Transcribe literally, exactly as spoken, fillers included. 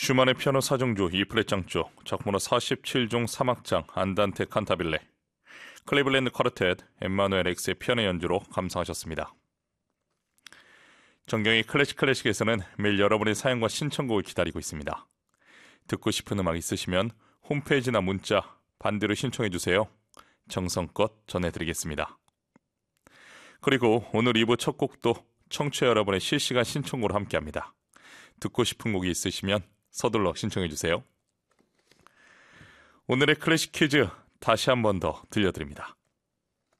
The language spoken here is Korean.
슈만의 피아노 사중조 이 플랫 장조, 작품으로 사십칠 종 삼 악장 안단테 칸타빌레, 클리블랜드 쿼르텟 엠마누엘 엑스의 피아노 연주로 감상하셨습니다. 정경희 클래식 클래식에서는 매일 여러분의 사연과 신청곡을 기다리고 있습니다. 듣고 싶은 음악 있으시면 홈페이지나 문자 반대로 신청해주세요. 정성껏 전해드리겠습니다. 그리고 오늘 이 부 첫 곡도 청취자 여러분의 실시간 신청곡으로 함께합니다. 듣고 싶은 곡이 있으시면 서둘러 신청해주세요. 오늘의 클래식 퀴즈 다시 한 번 더 들려드립니다.